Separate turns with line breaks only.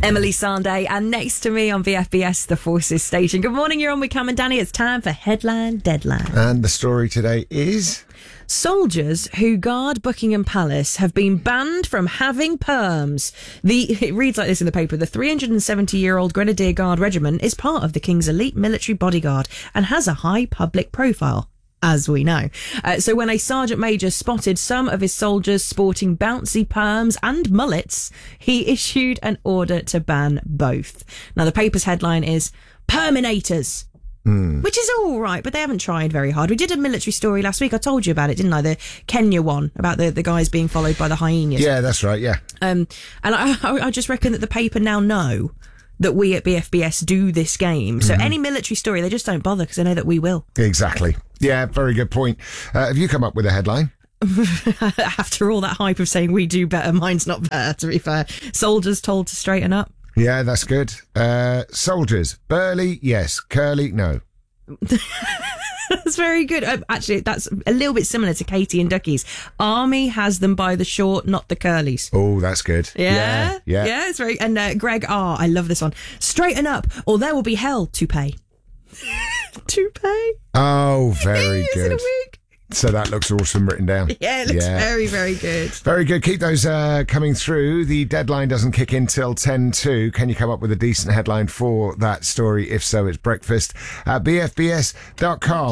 Emily Sandé, and next to me on VFBS, the Forces Station. Good morning, you're on with Cam and Danny. It's time for Headline Deadline.
And the story today is...
Soldiers who guard Buckingham Palace have been banned from having perms. It reads like this in the paper. The 370-year-old Grenadier Guard Regiment is part of the King's elite military bodyguard and has a high public profile, as we know. So when a sergeant major spotted some of his soldiers sporting bouncy perms and mullets, he issued an order to ban both. Now, the paper's headline is Perminators. Which is all right, but they haven't tried very hard. We did a military story last week. I told you about it, didn't I? The Kenya one, about the guys being followed by the hyenas.
Yeah, that's right, yeah.
And I just reckon that the paper now know that we at BFBS do this game. So any military story, they just don't bother because they know that we will.
Exactly. Yeah, very good point. Have you come up with a headline?
After all that hype of saying we do better, mine's not better, to be fair. Soldiers told to straighten up.
Yeah, that's good. Soldiers. Burly, yes. Curly, no.
That's very good. Actually, that's a little bit similar to Katie and Ducky's. Army has them by the short, not the curlies.
Oh, that's good.
Yeah, it's very... And Greg R., I love this one. Straighten up, or there will be hell to pay. To pay?
Oh, very good.
In a week.
So that looks awesome written down.
Yeah, it looks very, very good.
Very good. Keep those coming through. The deadline doesn't kick in till 10:02. Can you come up with a decent headline for that story? If so, it's breakfast at bfbs.com.